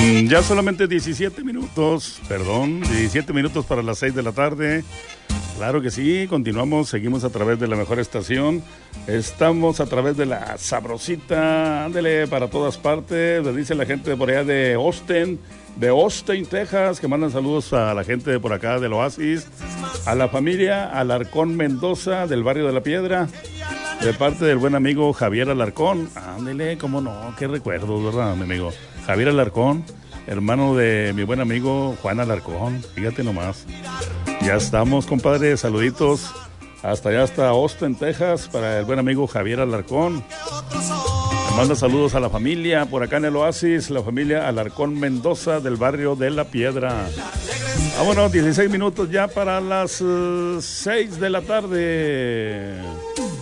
Ya solamente 17 minutos para las 6 de la tarde. Claro que sí, continuamos, seguimos a través de la mejor estación. Estamos a través de la Sabrosita, ándele para todas partes. Le dice la gente de por allá de Austin, Texas, que mandan saludos a la gente de por acá del Oasis, a la familia Alarcón Mendoza del barrio de La Piedra, de parte del buen amigo Javier Alarcón. Ándele, cómo no, qué recuerdos, ¿verdad, mi amigo? Javier Alarcón, hermano de mi buen amigo Juan Alarcón, fíjate nomás. Ya estamos, compadre, saluditos hasta allá, hasta Austin, Texas, para el buen amigo Javier Alarcón. Me manda saludos a la familia por acá en el Oasis, la familia Alarcón Mendoza del barrio de La Piedra. Vámonos, 16 minutos ya para las 6 de la tarde.